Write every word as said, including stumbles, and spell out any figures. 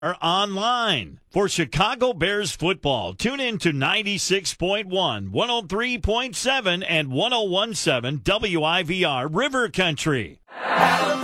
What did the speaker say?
Or online. For Chicago Bears football, tune in to ninety-six point one, one oh three point seven, and one oh one point seven W I V R River Country.